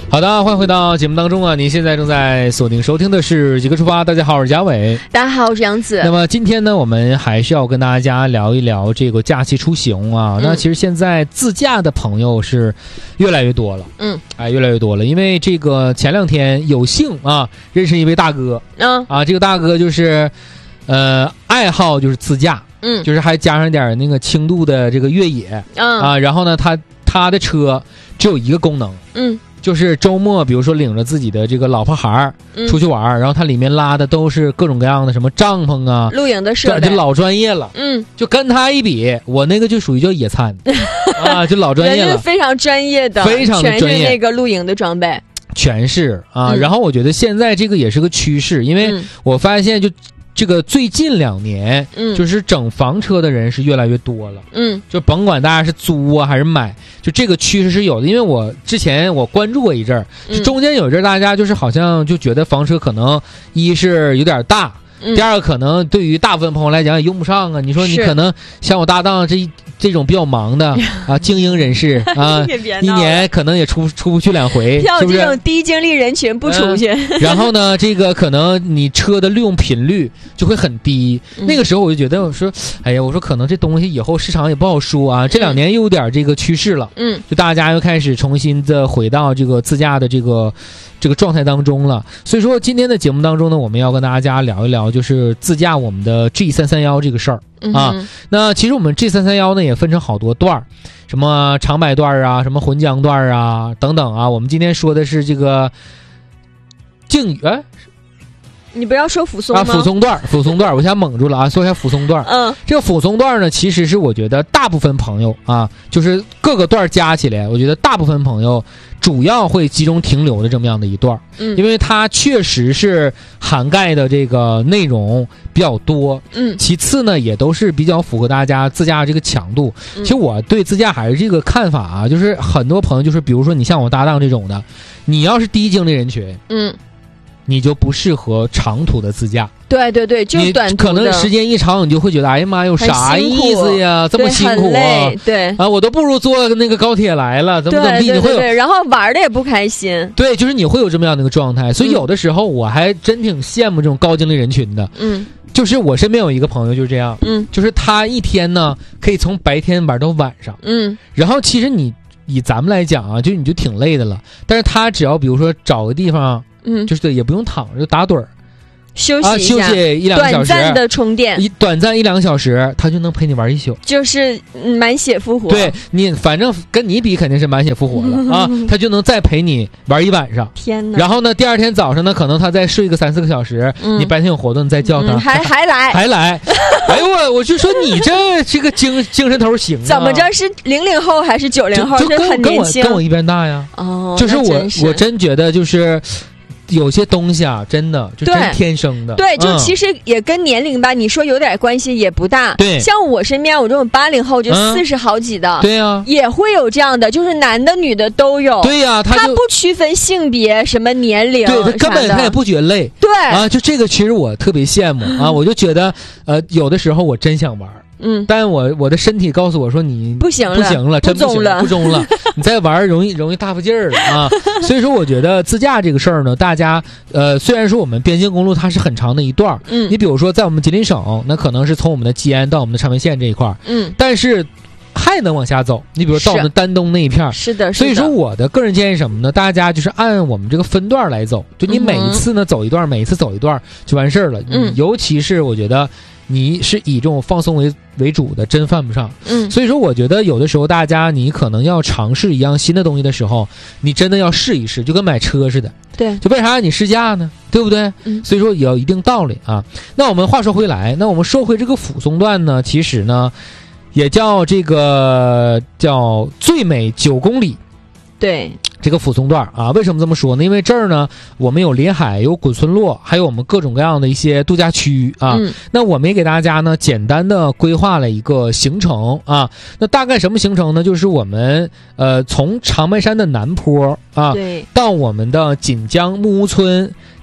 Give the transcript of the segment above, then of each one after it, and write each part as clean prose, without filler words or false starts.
好的，欢迎回到节目当中啊！您现在正在锁定收听的是《即刻出发》，大家好，我是嘉伟， 大家好，我是杨子。 那么今天呢，我们还是要跟大家聊一聊这个假期出行啊。那其实现在自驾的朋友是越来越多了，越来越多了。因为这个前两天有幸啊认识一位大哥，这个大哥就是爱好就是自驾，就是还加上点那个轻度的这个越野，然后呢他的车只有一个功能，就是周末比如说领着自己的这个老婆孩儿出去玩，然后它里面拉的都是各种各样的什么帐篷啊、 露营的设备， 就老专业了。就跟他一比，我那个就属于叫野餐啊，就老专业了， 人是非常专业的， 非常的专业， 全是那个露营的装备， 全是啊。然后我觉得现在这个也是个趋势，因为我发现就这个最近2年，就是整房车的人是越来越多了，就甭管大家是租啊还是买，就这个趋势是有的。因为我之前我关注过一阵儿，就中间有一阵儿大家就是好像就觉得房车可能一是有点大，第二个可能对于大部分朋友来讲也用不上啊。你说你可能像我搭档这种比较忙的啊，精英人士啊，一年可能也出不去2回， 像这种低精力人群不出去。 然后呢，这个可能你车的利用频率就会很低。那个时候我就觉得，我说，哎呀，我说可能这东西以后市场也不好说啊。这2年又有点这个趋势了，就大家又开始重新的回到这个自驾的这个状态当中了。所以说今天的节目当中呢，我们要跟大家聊一聊就是自驾我们的 G331这个事儿啊。那其实我们 G331呢也分成好多段儿，什么长白段啊，什么浑江段啊等等啊。我们今天说的是这个靖宇， 你不要说抚松吗？ 抚松段，我一下蒙住了啊！说一下抚松段。这个抚松段呢，其实是我觉得大部分朋友啊，就是各个段加起来，我觉得大部分朋友主要会集中停留的这么样的一段，因为它确实是涵盖的这个内容比较多，其次呢也都是比较符合大家自驾这个强度。其实我对自驾还是这个看法啊，就是很多朋友就是比如说你像我搭档这种的，你要是低精力人群，你就不适合长途的自驾。对， 就是短途的， 可能时间一长，你就会觉得，哎呀妈，有啥意思呀？这么辛苦啊！ 对啊， 我都不如坐那个高铁来了，怎么地？你会有， 然后玩的也不开心。 对，就是你会有这么样的一个状态。所以有的时候我还真挺羡慕这种高精力人群的。就是我身边有一个朋友就是这样，就是他一天呢可以从白天玩到晚上，然后其实你以咱们来讲啊，就你就挺累的了，但是他只要比如说找个地方。就是也不用躺着，就打盹儿， 休息一下， 休息1-2个小时， 短暂的充电， 短暂1-2个小时，他就能陪你玩一宿， 就是满血复活。 对你，反正跟你比肯定是满血复活了啊，他就能再陪你玩1晚上。 天哪！ 然后呢，第2天早上呢，可能他再睡个3-4个小时，你白天有活动，你再叫他， 还来。 哎呦我就说你这个精神头行啊？ 怎么着是00后还是90后？ 就很年轻， 跟我一边大呀。就是我真觉得就是。有些东西啊，真的就真天生的。 对，就其实也跟年龄吧，你说有点关系也不大。 对， 像我身边我这种80后就40好几的， 对呀， 也会有这样的，就是男的女的都有。 对呀，他不区分性别什么年龄， 对，根本他也不觉得累。 对啊，就这个其实我特别羡慕啊，我就觉得有的时候我真想玩。但我的身体告诉我说你不行了， 真不行了，不中了，你再玩容易大发劲儿了啊！所以说，我觉得自驾这个事儿呢，大家虽然说我们边境公路它是很长的一段，你比如说在我们吉林省，那可能是从我们的吉安到我们的长白县这一块，但是还能往下走。你比如到我们丹东那一片， 是的。 所以说我的个人建议什么呢？大家就是按我们这个分段来走，就你每一次呢走一段，每一次走一段就完事儿了。尤其是我觉得。你是以这种放松为主的，真犯不上。所以说我觉得有的时候大家你可能要尝试一样新的东西的时候，你真的要试一试，就跟买车似的。 对， 就为啥让你试驾呢？对不对？所以说也有一定道理啊。那我们话说回来，那我们说回这个抚松段呢，其实呢也叫这个叫最美9公里。 对， 这个抚松段啊，为什么这么说呢？因为这儿呢，我们有临海，有滚村落，还有我们各种各样的一些度假区啊。那我们也给大家呢简单的规划了一个行程啊。那大概什么行程呢？就是我们从长白山的南坡啊，到我们的锦江木屋村。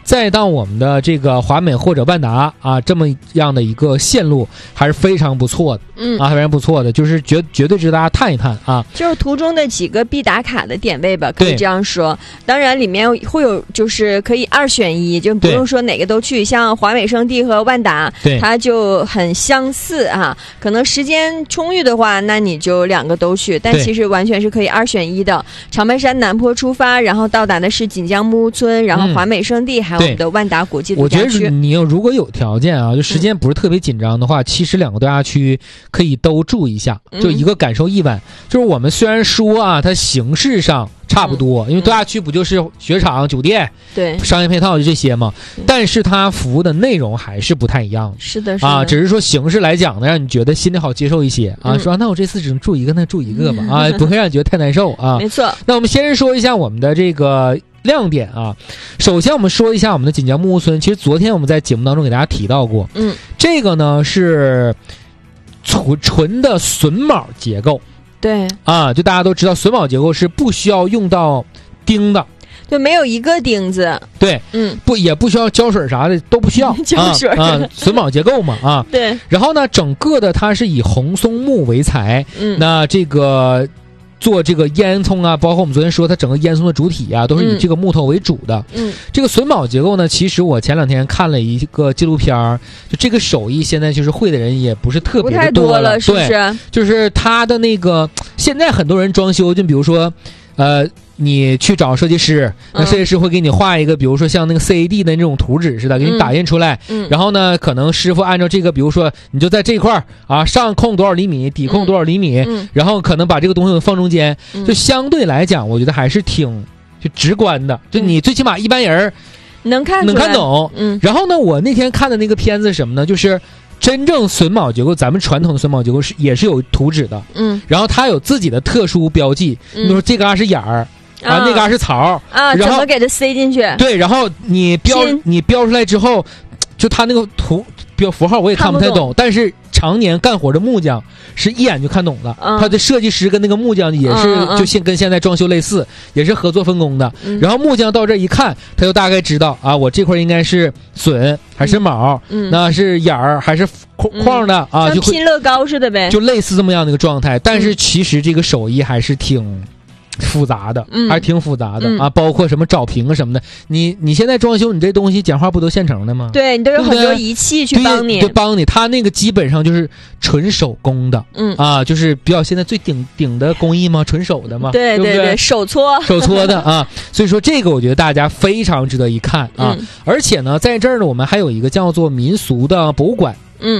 再到我们的这个华美或者万达啊，这么样的一个线路还是非常不错的，非常不错的，就是绝对值得大家探一探啊。 就是途中的几个必打卡的点位吧，可以这样说。当然里面会有就是可以2选1，就不用说哪个都去，像华美胜地和万达，它就很相似啊。可能时间充裕的话，那你就2个都去，但其实完全是可以2选1的。长白山南坡出发，然后到达的是锦江木屋村，然后华美胜地，还有我们的万达国际度假区。 我觉得你如果有条件啊，就时间不是特别紧张的话，其实2个度假区可以都住一下，就一个感受一晚。就是我们虽然说啊，它形式上差不多，因为度假区不就是雪场、酒店、商业配套就这些嘛，但是它服务的内容还是不太一样。 是的， 啊，只是说形式来讲呢，让你觉得心里好接受一些啊。说那我这次只能住一个，那住一个吧啊，不会让你觉得太难受啊。 没错。 那我们先说一下我们的这个亮点啊。首先我们说一下我们的锦江木屋村，其实昨天我们在节目当中给大家提到过，这个呢是纯的榫卯结构。 对啊，就大家都知道榫卯结构是不需要用到钉的， 就没有一个钉子。 对，也不需要胶水啥的，都不需要胶水榫卯结构嘛啊。 对。 然后呢，整个的它是以红松木为材，那这个做这个烟囱啊，包括我们昨天说它整个烟囱的主体啊，都是以这个木头为主的。这个榫卯结构呢，其实我前2天看了一个纪录片，就这个手艺现在就是会的人也不是特别的多了，是不是？ 对，就是它的那个现在很多人装修，就比如说你去找设计师，那设计师会给你画一个，比如说像那个 CAD 的那种图纸似的，给你打印出来。然后呢，可能师傅按照这个，比如说你就在这块啊，上空多少厘米，底空多少厘米，然后可能把这个东西放中间，就相对来讲，我觉得还是挺就直观的，就你最起码一般人能看懂。然后呢，我那天看的那个片子是什么呢？就是真正榫卯结构，咱们传统的榫卯结构也是有图纸的，然后它有自己的特殊标记，比如说这嘎是眼儿。那嘎是槽啊，怎么给它塞进去？ 对，然后你标出来之后，就它那个符号我也看不太懂，但是常年干活的木匠是一眼就看懂了。他的设计师跟那个木匠也是就跟现在装修类似，也是合作分工的。然后木匠到这一看，他就大概知道啊，我这块应该是榫还是卯，那是眼儿还是框的啊，就拼乐高似的呗， 就类似这么样的一个状态。但是其实这个手艺还是挺复杂的，还是挺复杂的啊，包括什么找平啊什么的。你现在装修，你这东西简化不都现成的吗？ 对，你都有很多仪器去帮你， 对，帮你。他那个基本上就是纯手工的，就是比较现在最顶的工艺嘛，纯手的嘛， 对对对，手搓的啊。所以说这个我觉得大家非常值得一看啊。而且呢，在这儿呢，我们还有一个叫做民俗的博物馆，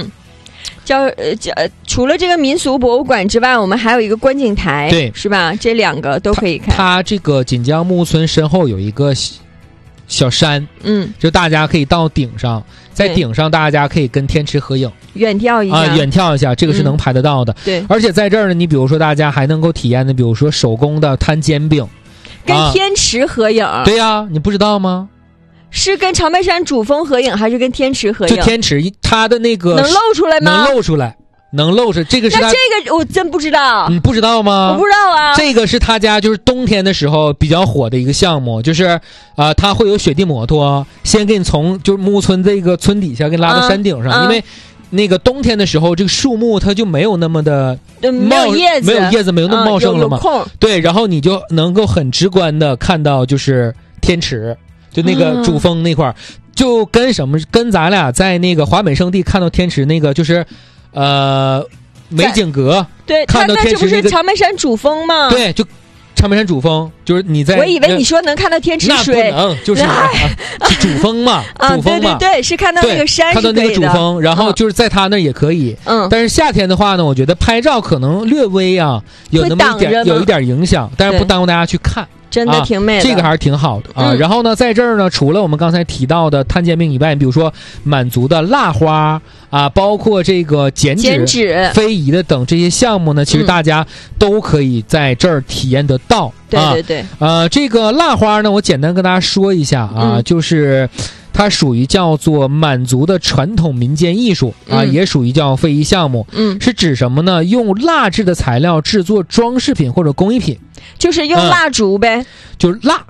除了这个民俗博物馆之外，我们还有一个观景台， 对， 是吧？这2个都可以看。 它这个锦江木屋村身后有一个小山，就大家可以到顶上，在顶上大家可以跟天池合影， 远眺一下，这个是能拍得到的。 对， 而且在这儿呢，你比如说大家还能够体验的，比如说手工的摊煎饼， 跟天池合影。 对呀，你不知道吗？ 是跟长白山主峰合影，还是跟天池合影？ 就天池，它的那个能露出来吗？ 能露出来。这个是那这个我真不知道。 你不知道吗？ 我不知道啊。 这个是他家就是冬天的时候比较火的一个项目，就是他会有雪地摩托，先给你从就是木屋村这个村底下给你拉到山顶上，因为那个冬天的时候，这个树木它就没有那么的没有叶子， 没有那么茂盛了嘛。 有空。 对，然后你就能够很直观的看到就是天池。就那个主峰那块儿，就跟咱俩在那个华美胜地看到天池那个，就是美景阁， 对， 看到天池那这不是长白山主峰吗？ 对，就长白山主峰，就是你在。 我以为你说能看到天池水， 那不能，就是是主峰嘛，主峰嘛， 对，是看到那个山， 看到那个主峰，然后就是在他那也可以，但是夏天的话呢，我觉得拍照可能略微有那么有一点影响，但是不耽误大家去看。 真的挺美的， 这个还是挺好的啊。然后呢，在这儿呢，除了我们刚才提到的摊煎饼以外，比如说满族的蜡花啊，包括这个剪纸、非遗的等这些项目呢，其实大家都可以在这儿体验得到。 对对对。 这个蜡花呢，我简单跟大家说一下啊，就是它属于叫做满族的传统民间艺术啊，也属于叫非遗项目。是指什么呢？用蜡制的材料制作装饰品或者工艺品。 就是用蜡烛呗， 就是蜡，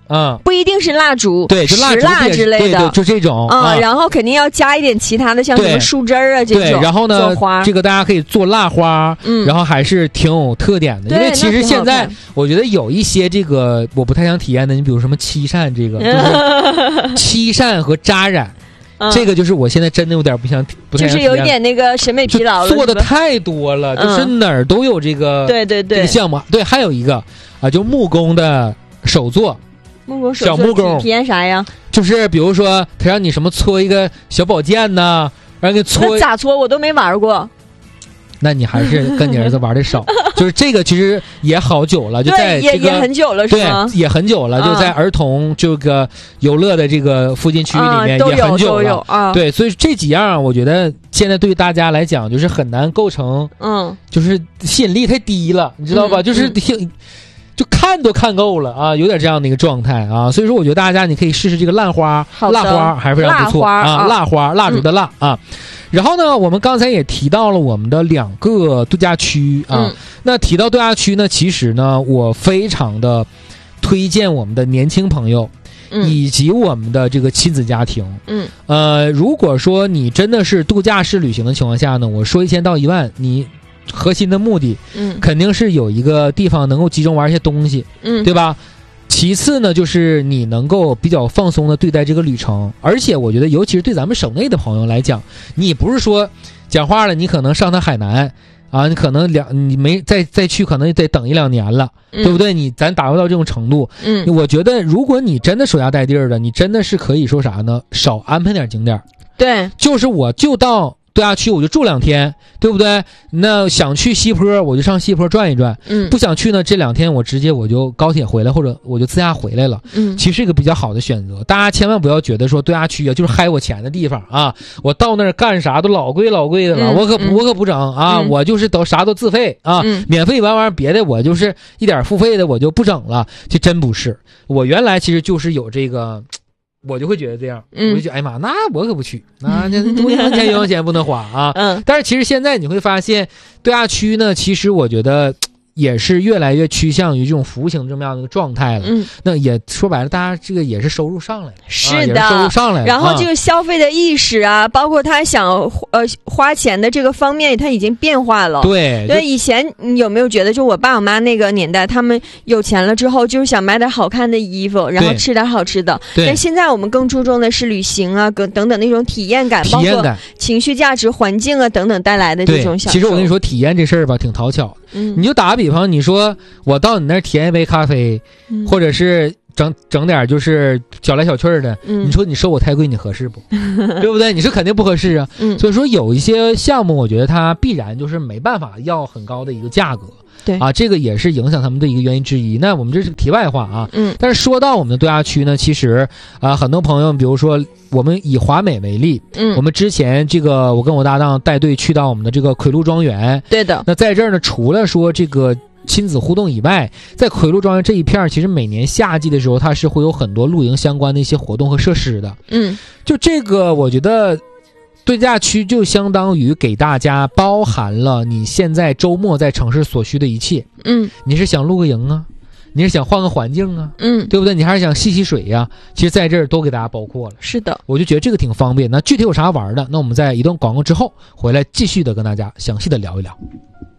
不一定是蜡烛， 对，就石蜡之类的， 对，就这种然后肯定要加一点其他的，像什么树枝啊这种。 对，然后呢，这个大家可以做蜡花，然后还是挺有特点的。因为其实现在我觉得有一些这个我不太想体验的，你比如什么漆扇这个，就是漆扇和扎染。这个就是我现在真的有点不太想就是有一点那个审美疲劳了， 做的太多了，就是哪儿都有这个对这个项目。对，还有一个就木工的手作，小木工体验啥呀？ 就是比如说他让你什么搓一个小宝剑呐，让你搓， 咋搓我都没玩过。 那你还是跟你儿子玩的少，就是这个其实也好久了，就在这个也很久了，是吗？ 对，也很久了，就在儿童这个游乐的这个附近区域里面也很久了啊。 对，所以这几样我觉得现在对于大家来讲就是很难构成，就是吸引力太低了，你知道吧？就是就看都看够了啊，有点这样的一个状态啊。所以说我觉得大家你可以试试这个蜡花还是非常不错啊，蜡烛的蜡啊。然后呢，我们刚才也提到了我们的2个度假区啊。那提到度假区呢，其实呢，我非常的推荐我们的年轻朋友，以及我们的这个亲子家庭。如果说你真的是度假式旅行的情况下呢，我说1000到1万，你核心的目的，肯定是有一个地方能够集中玩一些东西，对吧？其次呢，就是你能够比较放松的对待这个旅程，而且我觉得，尤其是对咱们省内的朋友来讲，你不是说讲话了，你可能上趟海南啊，你可能你没再去，可能得等1-2年了，对不对？咱达不到这种程度。我觉得如果你真的手下带地儿的，你真的是可以说啥呢？少安排点景点。 对， 就是我就到度假区我就住2天，对不对？那想去西坡我就上西坡转一转，不想去呢，这2天我直接我就高铁回来，或者我就自驾回来了。其实是一个比较好的选择。大家千万不要觉得说度假区啊就是嗨我钱的地方啊，我到那儿干啥都老贵的了，我可不整啊，我就是啥都自费啊，免费玩别的我就是一点付费的我就不整了。这真不是，我原来其实就是有这个。我就会觉得这样，我就觉得哎妈，那我可不去，那多1分钱1毛钱不能花啊。但是其实现在你会发现，度假区呢，其实我觉得也是越来越趋向于这种服务型这么样的一个状态了。那也说白了，大家这个也是收入上来了， 是的， 收入上来了。 然后这个消费的意识啊，包括他想花钱的这个方面，他已经变化了。 对， 以前你有没有觉得，就我爸我妈那个年代，他们有钱了之后，就是想买点好看的衣服，然后吃点好吃的。但现在我们更注重的是旅行啊，等等那种体验感，包括情绪价值、环境啊等等带来的这种享受。 其实我跟你说，体验这事儿吧，挺讨巧。你就打个比方，你说我到你那儿体验一杯咖啡，或者是整点就是小来小去的，你说你收我太贵，你合适不？对不对？你是肯定不合适啊。所以说有一些项目，我觉得它必然就是没办法要很高的一个价格。 对啊，这个也是影响他们的一个原因之一。那我们这是题外话啊。但是说到我们的度假区呢，其实很多朋友，比如说我们以华美为例，我们之前这个我跟我搭档带队去到我们的这个魁鹿庄园， 对的。 那在这儿呢，除了说这个亲子互动以外，在魁鹿庄园这一片其实每年夏季的时候，它是会有很多露营相关的一些活动和设施的。就这个我觉得度假区就相当于给大家包含了你现在周末在城市所需的一切。你是想露个营啊，你是想换个环境啊，对不对？你还是想戏水呀，其实在这儿都给大家包括了。 是的， 我就觉得这个挺方便。那具体有啥玩的，那我们在一段广告之后回来继续的跟大家详细的聊一聊。